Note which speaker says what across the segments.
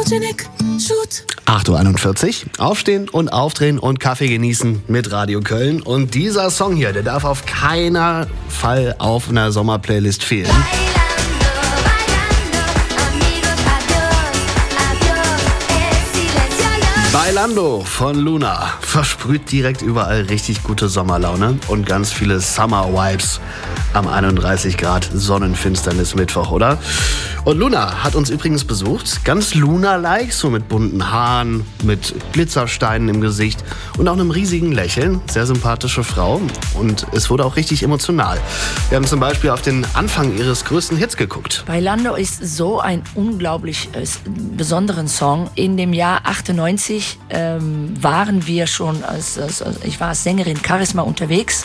Speaker 1: Photogenic Shoot.
Speaker 2: 8.41 Uhr. Aufstehen und aufdrehen und Kaffee genießen mit Radio Köln. Und dieser Song hier, der darf auf keinen Fall auf einer Sommerplaylist fehlen. Bailando von Luna versprüht direkt überall richtig gute Sommerlaune und ganz viele Summer-Vibes am 31 Grad Sonnenfinsternis Mittwoch, oder? Und Luna hat uns übrigens besucht, ganz Luna-like, so mit bunten Haaren, mit Glitzersteinen im Gesicht und auch einem riesigen Lächeln. Sehr sympathische Frau und es wurde auch richtig emotional. Wir haben zum Beispiel auf den Anfang ihres größten Hits geguckt.
Speaker 3: Bailando ist so ein unglaublich besonderen Song. In dem Jahr 98 waren wir schon, ich war als Sängerin Charisma unterwegs.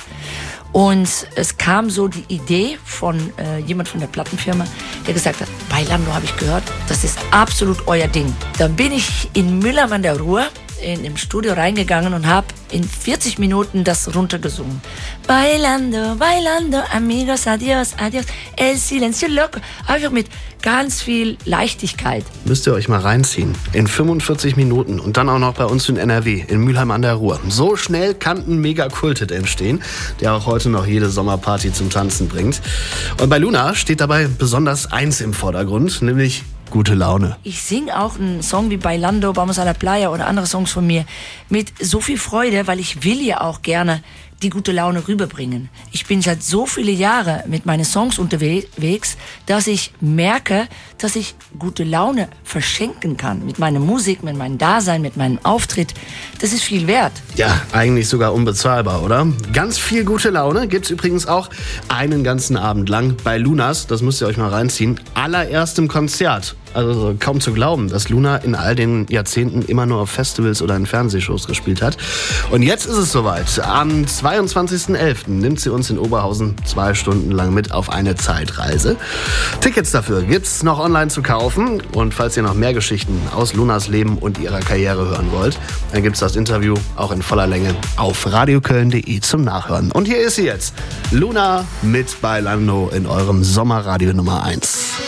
Speaker 3: Und es kam so die Idee von jemand von der Plattenfirma, der gesagt hat, Bailando habe ich gehört, das ist absolut euer Ding. Dann bin ich in Mülheim an der Ruhr im Studio reingegangen und habe in 40 Minuten das runtergesungen. Bailando, bailando, amigos, adios, adios, el silencio loco. Einfach mit ganz viel Leichtigkeit.
Speaker 2: Müsst ihr euch mal reinziehen. In 45 Minuten und dann auch noch bei uns in NRW, in Mülheim an der Ruhr. So schnell kann ein Mega-Kult-Hit entstehen, der auch heute noch jede Sommerparty zum Tanzen bringt. Und bei Luna steht dabei besonders eins im Vordergrund, nämlich gute Laune.
Speaker 3: Ich singe auch einen Song wie Bailando, Vamos a la Playa oder andere Songs von mir mit so viel Freude, weil ich will ja auch gerne die gute Laune rüberbringen. Ich bin seit so viele Jahre mit meinen Songs unterwegs, dass ich merke, dass ich gute Laune verschenken kann. Mit meiner Musik, mit meinem Dasein, mit meinem Auftritt. Das ist viel wert.
Speaker 2: Ja, eigentlich sogar unbezahlbar, oder? Ganz viel gute Laune gibt's übrigens auch einen ganzen Abend lang bei Lunas, das müsst ihr euch mal reinziehen, allererstem Konzert. Also kaum zu glauben, dass Luna in all den Jahrzehnten immer nur auf Festivals oder in Fernsehshows gespielt hat. Und jetzt ist es soweit. Am 22.11. nimmt sie uns in Oberhausen 2 Stunden lang mit auf eine Zeitreise. Tickets dafür gibt's noch online zu kaufen. Und falls ihr noch mehr Geschichten aus Lunas Leben und ihrer Karriere hören wollt, dann gibt's das Interview auch in voller Länge auf radioköln.de zum Nachhören. Und hier ist sie jetzt, Luna mit Bailando in eurem Sommerradio Nummer 1.